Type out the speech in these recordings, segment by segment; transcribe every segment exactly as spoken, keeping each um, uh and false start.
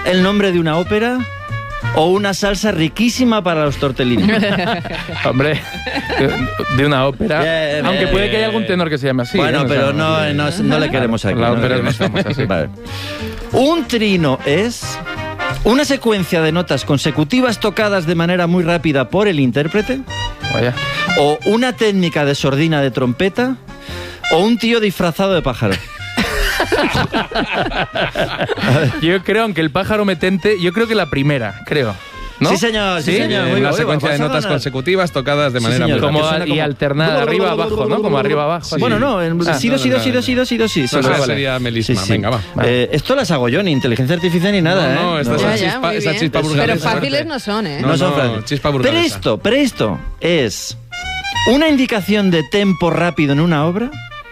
el nombre de una ópera o una salsa riquísima para los tortellini? Hombre, de una ópera. Bien, aunque bien, puede que haya bien. algún tenor que se llame así. Bueno, ¿eh? pero O sea, no, no, no le queremos aquí. La no le ópera es queremos. más famosa, sí. Vale. Un trino es una secuencia de notas consecutivas tocadas de manera muy rápida por el intérprete, Vaya. o una técnica de sordina de trompeta, o un tío disfrazado de pájaro. Yo creo, aunque el pájaro metente, yo creo que la primera, creo. ¿No? Sí, señor, sí, ¿Sí? señor. Eh, Muy una bien, secuencia vas de a notas ganar. consecutivas tocadas de Sí, manera señor. muy Como, rápida. suena y como- alternada, arriba abajo, ¿no? Como arriba abajo. Sí. así. Bueno, no, en Ah, sí, do, sí, do, sí, do, sí, do, sí, do, sí, do, sí. No, Solo- eso sería melisma. Sí, sí. Venga, va. Eh, esto las hago yo, ni inteligencia artificial ni nada, No, no, ¿eh? esta es Ya, esa ya, chispa, muy esa bien. chispa Pero burgalesa. fáciles no son, ¿eh? No, No son no, fáciles. chispa burgalesa. Presto, presto es una indicación de tempo rápido en una obra,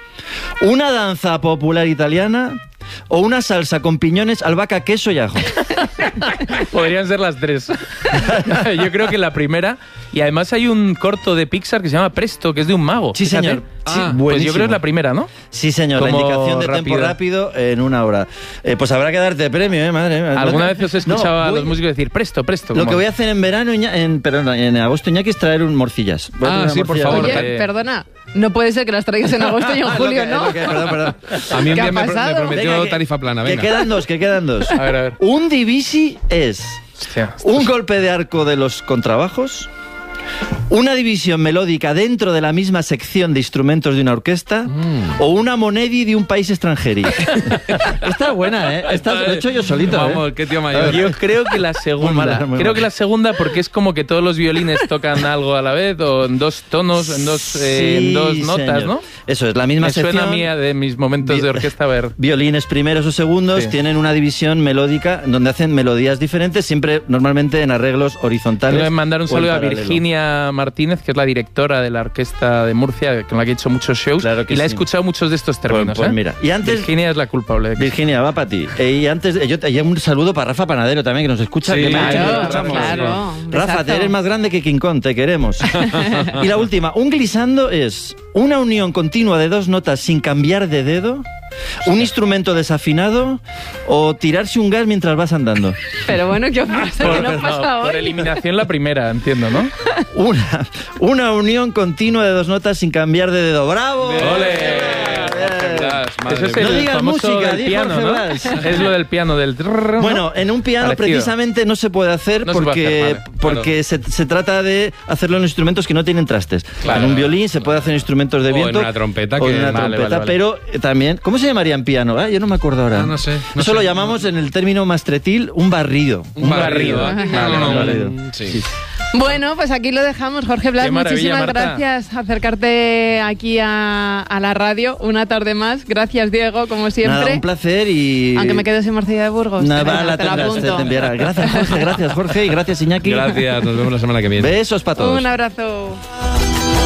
una danza popular italiana o una salsa con piñones, albahaca, queso y ajo. Podrían ser las tres. Yo creo que la primera. Y además hay un corto de Pixar que se llama Presto, que es de un mago. Sí, Fíjate. señor. Ah, Sí, Pues buenísimo. yo creo que es la primera, ¿no? Sí, señor, la Como indicación de tempo rápido. rápido en una hora. Eh, pues habrá que darte premio, ¿eh, madre? ¿Alguna No, vez os he no, escuchado a voy- los músicos decir presto, presto? Lo como- que voy a hacer en verano, Iña- en, perdón, en agosto, Iñaki, es traer un morcillas. Voy a Ah, traer sí, una por morcilla favor. gorda. Oye, eh. perdona, no puede ser que las traigas en agosto y en Es lo julio, que- ¿no? es lo que- perdón, perdón. A mí un ¿Qué día ha me, pro- me pasado? prometió Venga, que- tarifa plana, Que venga. quedan dos, que quedan dos. A ver, a ver. Un divisi es Hostia. un golpe de arco de los contrabajos, una división melódica dentro de la misma sección de instrumentos de una orquesta o una monedi de un país extranjero. Está buena, ¿eh? Esta lo he hecho yo solito, Vamos, ¿eh? qué tío mayor. Yo creo que la segunda. Muy mala, muy creo mala. que la segunda porque es como que todos los violines tocan algo a la vez o en dos tonos, en dos, eh, en Sí, dos notas, señor. ¿no? Eso es, la misma Me sección. suena a mí a de mis momentos Vi- de orquesta a ver. Violines primeros o segundos Sí. tienen una división melódica donde hacen melodías diferentes, siempre normalmente en arreglos horizontales. Tengo que mandar un o en saludo a paralelo. Virginia Martínez, que es la directora de la orquesta de Murcia, con la que he hecho muchos shows. Claro que y la he sí. escuchado muchos de estos términos. pues ¿eh? mira, y antes- Virginia es la culpable. Virginia, va para ti. Eh, y antes, eh, yo y un saludo para Rafa Panadero también, que nos escucha. Sí, que me ha Claro, hecho- Claro, claro. un Rafa, besazo. te eres más grande que King Kong, te queremos. Y la última, un glissando es una unión continua de dos notas sin cambiar de dedo, un instrumento desafinado o tirarse un gas mientras vas andando. Pero bueno, ¿qué pasa? ¿Qué nos no, pasa por hoy? eliminación la primera, entiendo, ¿no? Una, una unión continua de dos notas sin cambiar de dedo. ¡Bravo! ¡Ole! Eso es No el digas famoso música, del di piano, Jorge ¿no? Blas. Es lo del piano, del... trrr, ¿no? Bueno, en un piano Parecido. precisamente no se puede hacer No se puede porque, hacer, vale, porque se, se trata de hacerlo en instrumentos que no tienen trastes. Claro. En un violín se puede hacer en instrumentos de O en viento. una trompeta o en que- una vale, trompeta, vale, vale. pero eh, también... ¿Cómo se llamaría en piano? Ah, yo no me acuerdo ahora. Ah, no sé, no Eso sé. lo llamamos en el término mastretil un barrido. Un barrido. Vale, Vale, vale, vale. vale. Sí. Bueno, pues aquí lo dejamos. Jorge Blas, Qué maravilla, muchísimas Marta. gracias acercarte aquí a, a la radio una tarde más. Gracias, Diego, como siempre. Nada, un placer y... Aunque me quedo sin morcilla de Burgos. Nada, Venga, la te la tendrás, te, apunto. te enviará. Gracias, Jorge, gracias, Jorge, y gracias, Iñaki. Gracias, nos vemos la semana que viene. Besos para todos. Un abrazo.